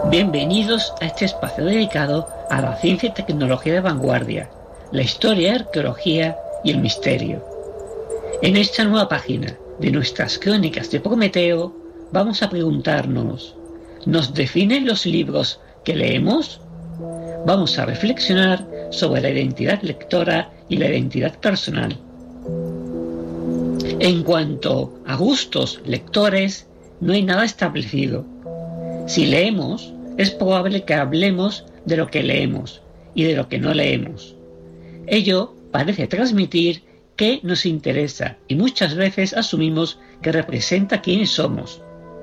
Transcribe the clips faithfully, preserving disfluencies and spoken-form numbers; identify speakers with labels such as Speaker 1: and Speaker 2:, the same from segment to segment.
Speaker 1: Bienvenidos a este espacio dedicado a la ciencia y tecnología de vanguardia, la historia, arqueología y el misterio. En esta nueva página de nuestras crónicas de Prometeo vamos a preguntarnos: ¿nos definen los libros que leemos? Vamos a reflexionar sobre la identidad lectora y la identidad personal. En cuanto a gustos lectores, no hay nada establecido. Si leemos, es probable que hablemos de lo que leemos y de lo que no leemos. Ello parece transmitir qué nos interesa y muchas veces asumimos que representa quiénes somos.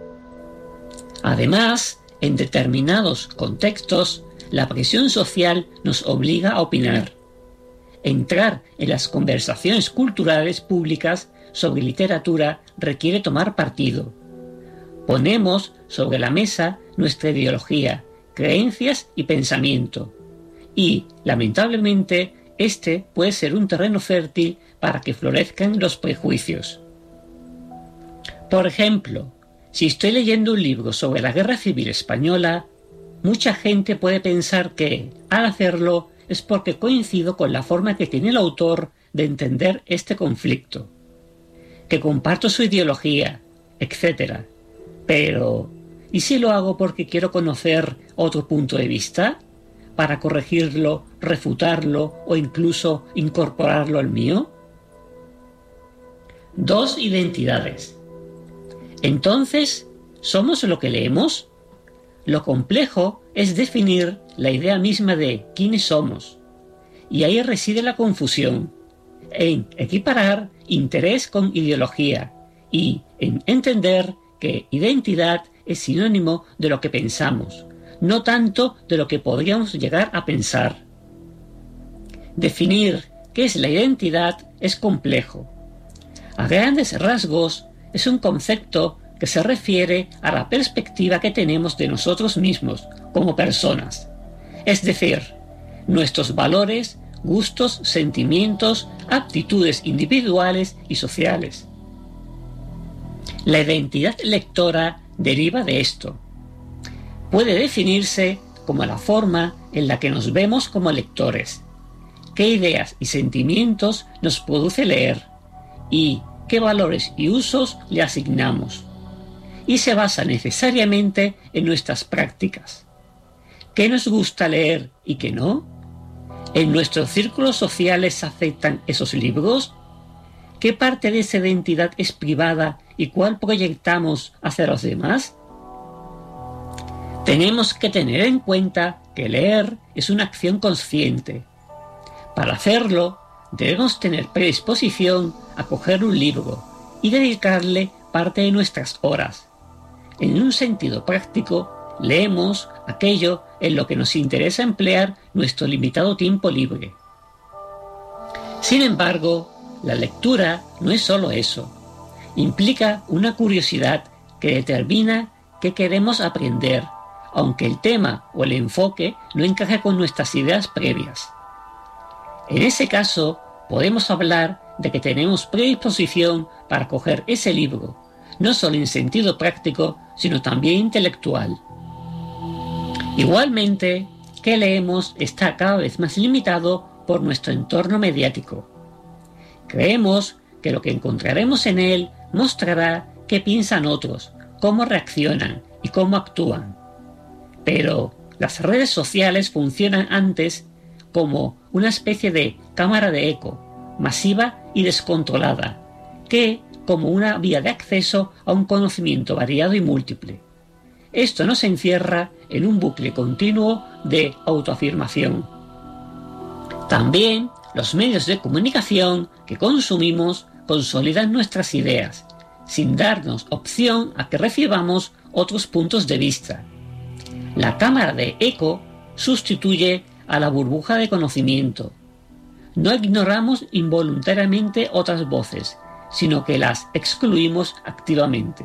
Speaker 1: Además, en determinados contextos, la presión social nos obliga a opinar. Entrar en las conversaciones culturales públicas sobre literatura requiere tomar partido. Ponemos sobre la mesa nuestra ideología, creencias y pensamiento. Y, lamentablemente, este puede ser un terreno fértil para que florezcan los prejuicios. Por ejemplo, si estoy leyendo un libro sobre la Guerra Civil Española, mucha gente puede pensar que, al hacerlo, es porque coincido con la forma que tiene el autor de entender este conflicto, que comparto su ideología, etcétera. Pero, ¿y si lo hago porque quiero conocer otro punto de vista? ¿Para corregirlo, refutarlo o incluso incorporarlo al mío? Dos identidades. Entonces, ¿somos lo que leemos? Lo complejo es definir la idea misma de quiénes somos. Y ahí reside la confusión, en equiparar interés con ideología y en entender que identidad es sinónimo de lo que pensamos, no tanto de lo que podríamos llegar a pensar. Definir qué es la identidad es complejo. A grandes rasgos, es un concepto que se refiere a la perspectiva que tenemos de nosotros mismos como personas, es decir, nuestros valores, gustos, sentimientos, aptitudes individuales y sociales. La identidad lectora deriva de esto. Puede definirse como la forma en la que nos vemos como lectores, qué ideas y sentimientos nos produce leer y qué valores y usos le asignamos. Y se basa necesariamente en nuestras prácticas. ¿Qué nos gusta leer y qué no? ¿En nuestros círculos sociales se aceptan esos libros? ¿Qué parte de esa identidad es privada y cuál proyectamos hacia los demás? Tenemos que tener en cuenta que leer es una acción consciente. Para hacerlo, debemos tener predisposición a coger un libro y dedicarle parte de nuestras horas. En un sentido práctico, leemos aquello en lo que nos interesa emplear nuestro limitado tiempo libre. Sin embargo, la lectura no es solo eso. Implica una curiosidad que determina qué queremos aprender, aunque el tema o el enfoque no encaje con nuestras ideas previas. En ese caso, podemos hablar de que tenemos predisposición para coger ese libro, no solo en sentido práctico, sino también intelectual. Igualmente, ¿qué leemos está cada vez más limitado por nuestro entorno mediático? Creemos que lo que encontraremos en él mostrará qué piensan otros, cómo reaccionan y cómo actúan. Pero las redes sociales funcionan antes como una especie de cámara de eco, masiva y descontrolada, que como una vía de acceso a un conocimiento variado y múltiple. Esto nos encierra en un bucle continuo de autoafirmación. También los medios de comunicación que consumimos consolidan nuestras ideas, sin darnos opción a que recibamos otros puntos de vista. La cámara de eco sustituye a la burbuja de conocimiento. No ignoramos involuntariamente otras voces, sino que las excluimos activamente.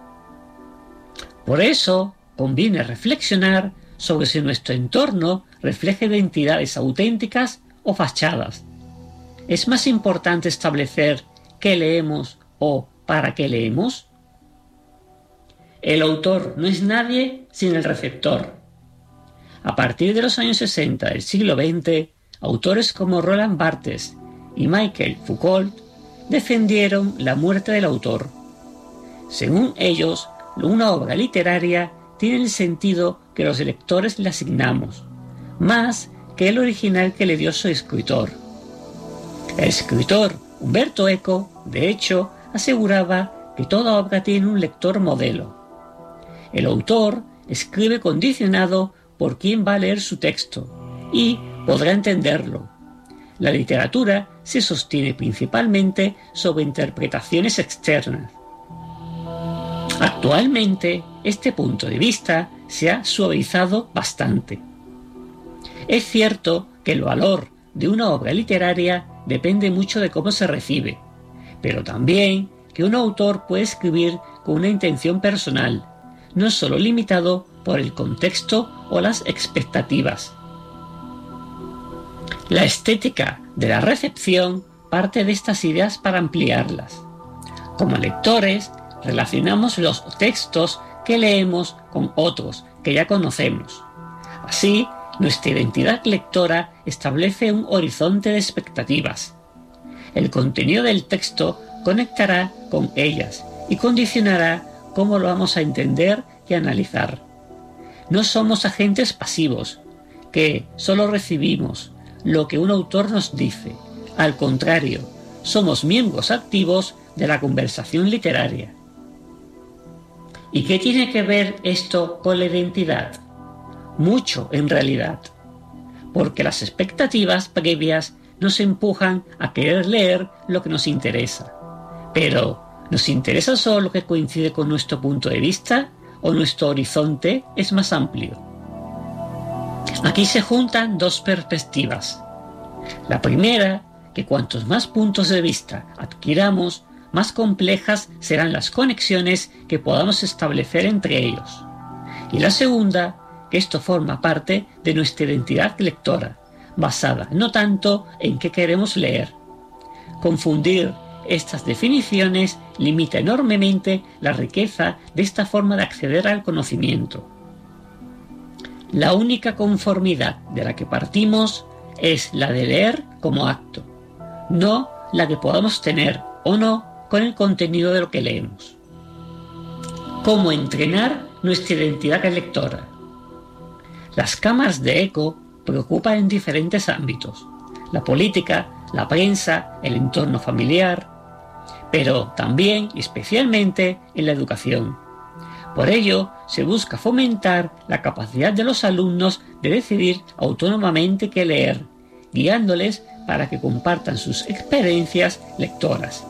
Speaker 1: Por eso, conviene reflexionar sobre si nuestro entorno refleja identidades auténticas o fachadas. ¿Es más importante establecer qué leemos o para qué leemos? El autor no es nadie sin el receptor. A partir de los años sesenta del siglo veinte, autores como Roland Barthes y Michel Foucault defendieron la muerte del autor. Según ellos, una obra literaria tiene el sentido que los lectores le asignamos, más que el original que le dio su escritor. El escritor Umberto Eco, de hecho, aseguraba que toda obra tiene un lector modelo. El autor escribe condicionado por quien va a leer su texto y podrá entenderlo. La literatura se sostiene principalmente sobre interpretaciones externas. Actualmente, este punto de vista se ha suavizado bastante. Es cierto que el valor de una obra literaria depende mucho de cómo se recibe, pero también que un autor puede escribir con una intención personal, no solo limitado por el contexto o las expectativas. La estética de la recepción parte de estas ideas para ampliarlas. Como lectores, relacionamos los textos que leemos con otros que ya conocemos. Así, nuestra identidad lectora establece un horizonte de expectativas. El contenido del texto conectará con ellas y condicionará cómo lo vamos a entender y analizar. No somos agentes pasivos, que solo recibimos lo que un autor nos dice. Al contrario, somos miembros activos de la conversación literaria. ¿Y qué tiene que ver esto con la identidad? Mucho, en realidad, porque las expectativas previas nos empujan a querer leer lo que nos interesa. Pero, ¿nos interesa solo lo que coincide con nuestro punto de vista o nuestro horizonte es más amplio? Aquí se juntan dos perspectivas. La primera, que cuantos más puntos de vista adquiramos, más complejas serán las conexiones que podamos establecer entre ellos. Y la segunda, que esto forma parte de nuestra identidad lectora, basada no tanto en qué queremos leer. Confundir estas definiciones limita enormemente la riqueza de esta forma de acceder al conocimiento. La única conformidad de la que partimos es la de leer como acto, no la que podamos tener o no con el contenido de lo que leemos. ¿Cómo entrenar nuestra identidad lectora? Las cámaras de eco preocupan en diferentes ámbitos: la política, la prensa, el entorno familiar, pero también y especialmente en la educación. Por ello, se busca fomentar la capacidad de los alumnos de decidir autónomamente qué leer, guiándoles para que compartan sus experiencias lectoras.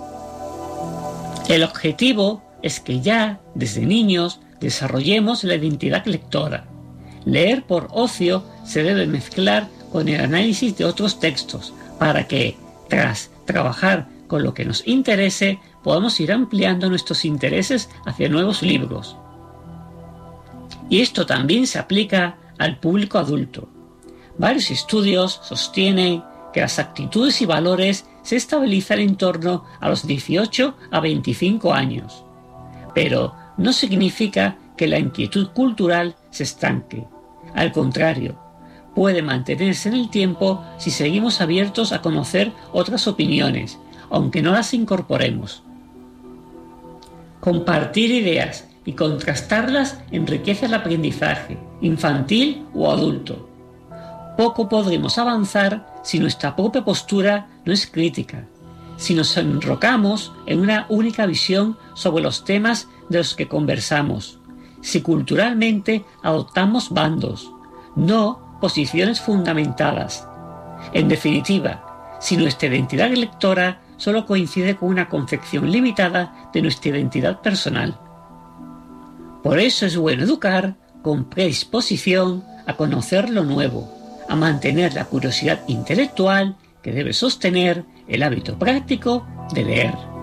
Speaker 1: El objetivo es que ya, desde niños, desarrollemos la identidad lectora. Leer por ocio se debe mezclar con el análisis de otros textos, para que, tras trabajar con lo que nos interese, podamos ir ampliando nuestros intereses hacia nuevos libros. Y esto también se aplica al público adulto. Varios estudios sostienen que las actitudes y valores se estabilizan en torno a los dieciocho a veinticinco años. Pero no significa que la inquietud cultural se estanque. Al contrario, puede mantenerse en el tiempo si seguimos abiertos a conocer otras opiniones, aunque no las incorporemos. Compartir ideas y contrastarlas enriquece el aprendizaje, infantil o adulto. Poco podremos avanzar si nuestra propia postura no es crítica, si nos enrocamos en una única visión sobre los temas de los que conversamos, si culturalmente adoptamos bandos, no posiciones fundamentadas. En definitiva, si nuestra identidad lectora solo coincide con una concepción limitada de nuestra identidad personal. Por eso es bueno educar con predisposición a conocer lo nuevo, a mantener la curiosidad intelectual que debe sostener el hábito práctico de leer.